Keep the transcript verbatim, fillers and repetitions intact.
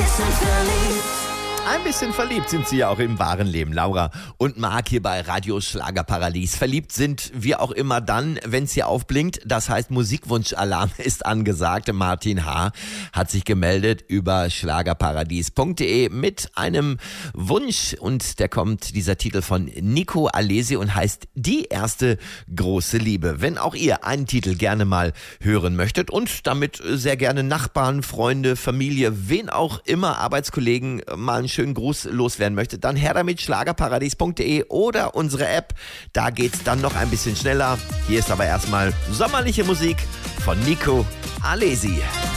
Ein bisschen verliebt sind sie ja auch im wahren Leben, Laura und Marc hier bei Radio Schlagerparadies. Verliebt sind wir auch immer dann, wenn es hier aufblinkt. Das heißt, Musikwunschalarm ist angesagt. Martin H. hat sich gemeldet über schlagerparadies punkt de mit einem Wunsch. Und der kommt, dieser Titel von Nico Alesi und heißt Die erste große Liebe. Wenn auch ihr einen Titel gerne mal hören möchtet und damit sehr gerne Nachbarn, Freunde, Familie, wen auch immer, Arbeitskollegen mal einen schönen Gruß loswerden möchtet, dann her damit schlagerparadies punkt de oder unsere App. Da geht's dann noch ein bisschen schneller. Hier ist aber erstmal sommerliche Musik von Nico Alesi.